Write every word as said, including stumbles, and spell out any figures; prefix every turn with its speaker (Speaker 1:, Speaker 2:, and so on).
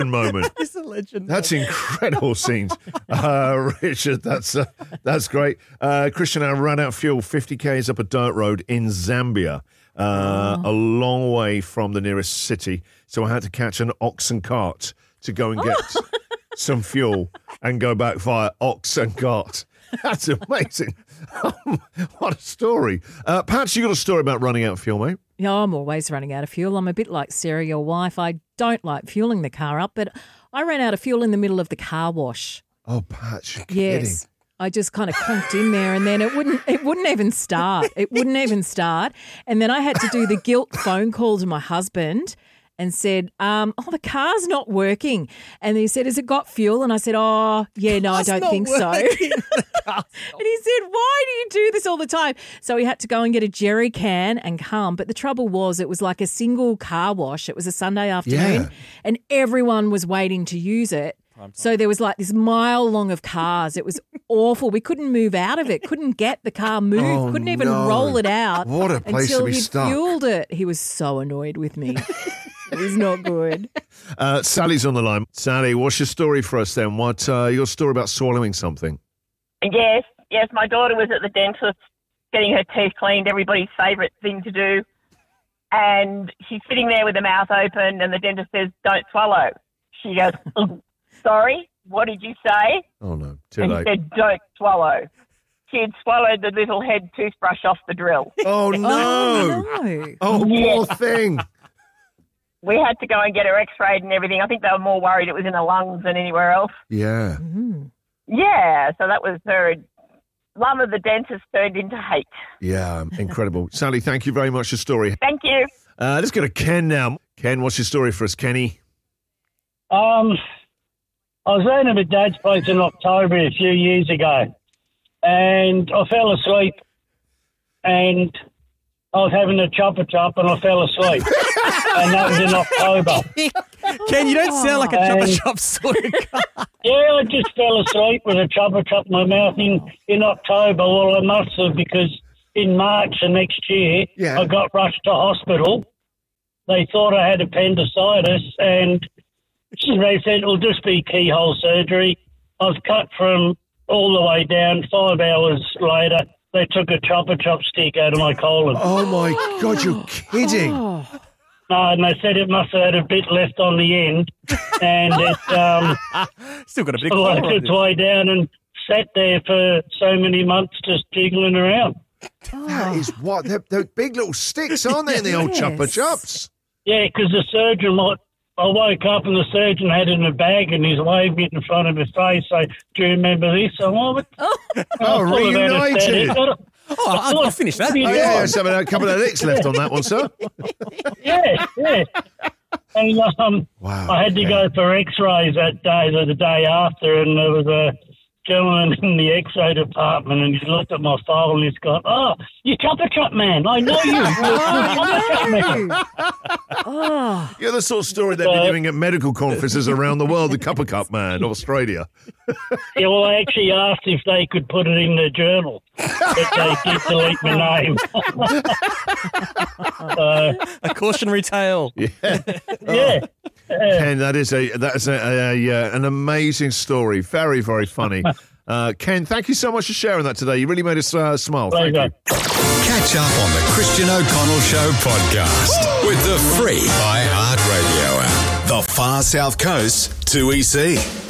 Speaker 1: moment.
Speaker 2: He's a legend.
Speaker 1: That's incredible scenes. Uh, Richard, that's uh, that's great. Uh, Christian, I ran out of fuel, fifty kays up a dirt road in Zambia, uh, oh. a long way from the nearest city. So I had to catch an oxen cart to go and get oh. some fuel and go back via ox and cart. That's amazing. What a story. Uh, Pat, you got a story about running out of fuel, mate?
Speaker 3: Yeah, I'm always running out of fuel. I'm a bit like Sarah, your wife. I don't like fueling the car up, but I ran out of fuel in the middle of the car wash.
Speaker 1: Oh, Pat, you're
Speaker 3: yes.
Speaker 1: kidding.
Speaker 3: I just kind of conked in there and then it wouldn't it wouldn't even start. It wouldn't even start. And then I had to do the guilt phone call to my husband and said, um, oh, the car's not working. And he said, has it got fuel? And I said, oh, yeah, no, I don't think so. And he said, why do you do this all the time? So he had to go and get a jerry can and come. But the trouble was it was like a single car wash. It was a Sunday afternoon
Speaker 1: yeah.
Speaker 3: and everyone was waiting to use it. So there was like this mile long of cars. It was awful. We couldn't move out of it, couldn't get the car moved,
Speaker 1: oh,
Speaker 3: couldn't even
Speaker 1: no.
Speaker 3: roll it out
Speaker 1: what a place
Speaker 3: until
Speaker 1: to be
Speaker 3: he'd
Speaker 1: stuck.
Speaker 3: fueled it. He was so annoyed with me. It was not good.
Speaker 1: Uh, Sally's on the line. Sally, what's your story for us then? What uh, your story about swallowing something?
Speaker 4: Yes, yes. My daughter was at the dentist getting her teeth cleaned, everybody's favourite thing to do. And she's sitting there with her mouth open and the dentist says, don't swallow. She goes, oh, sorry, what did you say?
Speaker 1: Oh, no, too
Speaker 4: and
Speaker 1: late.
Speaker 4: he said, don't swallow. She had swallowed the little head toothbrush off the drill.
Speaker 1: Oh, no.
Speaker 3: Oh, no.
Speaker 1: Oh,
Speaker 4: Yes.
Speaker 1: poor thing.
Speaker 4: We had to go and get her x-rayed and everything. I think they were more worried it was in her lungs than anywhere else.
Speaker 1: Yeah.
Speaker 3: Mm.
Speaker 4: Yeah, so that was her love of the dentist turned into hate.
Speaker 1: Yeah, incredible. Sally, thank you very much for your story.
Speaker 4: Thank you.
Speaker 1: Uh, let's go to Ken now. Ken, what's your story for us, Kenny?
Speaker 5: Um, I was staying at my dad's place in October a few years ago, and I fell asleep, and I was having a chopper chop, and I fell asleep, and that was in October.
Speaker 2: Ken, you don't sound like a
Speaker 5: And-
Speaker 2: chopper chop sort of guy.
Speaker 5: Yeah, I just fell asleep with a chopper chop in my mouth in, in October. Well, I must have, because in March the next year,
Speaker 1: Yeah.
Speaker 5: I got rushed to hospital. They thought I had appendicitis, and they said it'll just be keyhole surgery. I was cut from all the way down. Five hours later, they took a chopper chop stick out of my colon.
Speaker 1: Oh, my God, you're kidding.
Speaker 3: Oh.
Speaker 5: No, and they said it must have had a bit left on the end, and it um,
Speaker 2: Still got a bit of
Speaker 5: worked
Speaker 2: collar on
Speaker 5: its
Speaker 2: this.
Speaker 5: way down and sat there for so many months just jiggling around.
Speaker 1: That is what? They're, they're big little sticks, aren't they, in the old
Speaker 3: Yes.
Speaker 1: chopper chops?
Speaker 5: Yeah, because the surgeon might. I woke up and the surgeon had it in a bag and he's waving it in front of his face. So, do you remember this? I'm like,
Speaker 1: Oh,
Speaker 5: full of
Speaker 1: reunited.
Speaker 5: anaesthetic.
Speaker 2: Oh, I'll, I'll finish that.
Speaker 5: What are you
Speaker 1: Oh,
Speaker 5: doing?
Speaker 1: yeah, yeah, so a couple of licks left on that one, sir.
Speaker 5: Yeah, yeah. And um,
Speaker 1: Wow.
Speaker 5: I had to go for X-rays that day, or the day after, and there was a gentleman in the X-ray department, and he looked at my file and he's gone, "Oh, you chopper chop man! I know you. You're a chopper chop man."
Speaker 3: Oh.
Speaker 1: You're the sort of story they'd be doing at medical conferences around the world, the Cuppa Cup man, Australia.
Speaker 5: Yeah, well, I actually asked if they could put it in the journal, but they did delete my name. uh,
Speaker 2: A cautionary tale.
Speaker 1: Yeah.
Speaker 5: yeah.
Speaker 1: Ken, that is a that is a, a, a, uh, an amazing story. Very, very funny. Uh, Ken, thank you so much for sharing that today. You really made us uh, smile. Thank
Speaker 5: Pleasure.
Speaker 1: you.
Speaker 6: Catch up on the Christian O'Connell Show podcast with the free iHeartRadio app. The Far South Coast two E C.